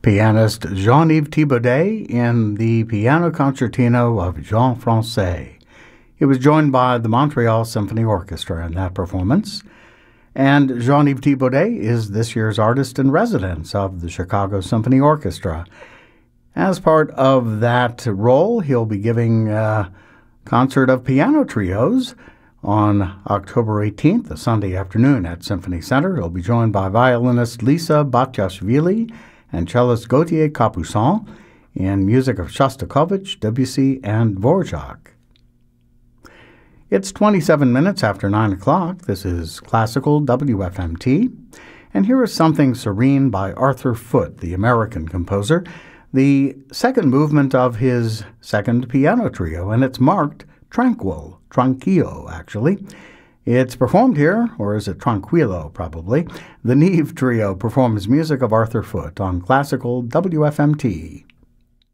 Pianist Jean-Yves Thibaudet in the Piano Concertino of Jean Francais. He was joined by the Montreal Symphony Orchestra in that performance. And Jean-Yves Thibaudet is this year's artist in residence of the Chicago Symphony Orchestra. As part of that role, he'll be giving a concert of piano trios on October 18th, a Sunday afternoon at Symphony Center. He'll be joined by violinist Lisa Batiashvili and cellist Gauthier Capuçon in music of Shostakovich, Debussy, and Dvorak. It's 27 minutes after 9 o'clock. This is Classical WFMT. And here is Something Serene by Arthur Foote, the American composer, the second movement of his second piano trio, and it's marked Tranquillo, actually. It's performed here, or is it Tranquillo, probably? The Neve Trio performs music of Arthur Foote on Classical WFMT.